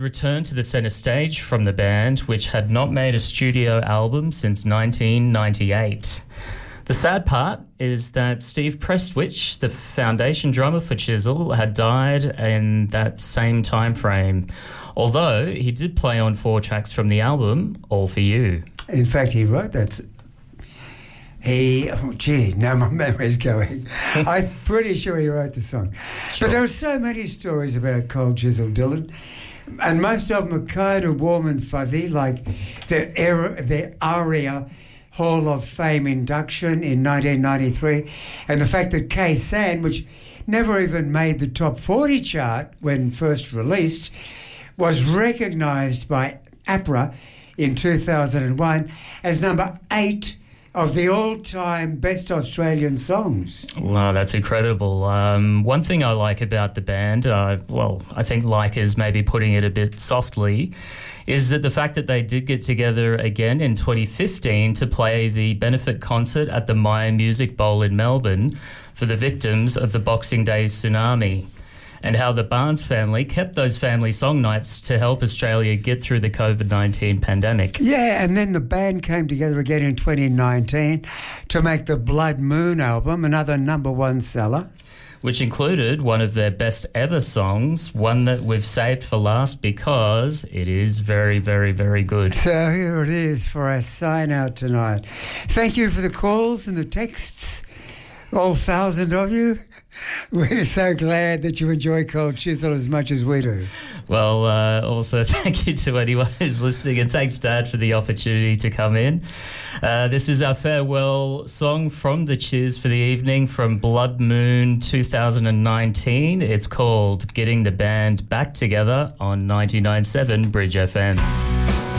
Returned to the centre stage from the band, which had not made a studio album since 1998. The sad part is that Steve Prestwich, the foundation drummer for Chisel, had died in that same time frame, although he did play on 4 tracks from the album, All For You. In fact, he wrote that. Now my memory's going. I'm pretty sure he wrote the song. Sure. But there are so many stories about Cold Chisel, Dylan, and most of them are kind of warm and fuzzy, like the ARIA Hall of Fame induction in 1993, and the fact that K-San, which never even made the top 40 chart when first released, was recognised by APRA in 2001 as number 8 of the all-time best Australian songs. Wow, that's incredible. One thing I like about the band, I think like is maybe putting it a bit softly, is that the fact that they did get together again in 2015 to play the benefit concert at the Myer Music Bowl in Melbourne for the victims of the Boxing Day tsunami, and how the Barnes family kept those family song nights to help Australia get through the COVID-19 pandemic. Yeah, and then the band came together again in 2019 to make the Blood Moon album, another number 1 seller, which included one of their best ever songs, one that we've saved for last because it is very, very, very good. So here it is for our sign out tonight. Thank you for the calls and the texts, all 1,000 of you. We're so glad that you enjoy Cold Chisel as much as we do. Well, also thank you to anyone who's listening, and thanks, Dad, for the opportunity to come in. This is our farewell song from the Chiz for the evening from Blood Moon 2019. It's called Getting the Band Back Together on 99.7 Bridge FM.